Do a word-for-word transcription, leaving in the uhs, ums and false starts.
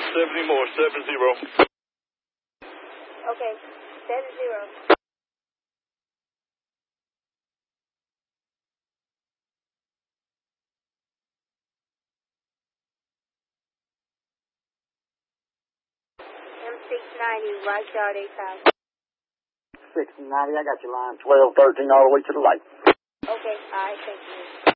seventy more, seven zero. Okay, seven zero. M six ninety, right yard, eight thousand. six ninety, I got your line twelve thirteen all the way to the light. Okay, all right, thank you.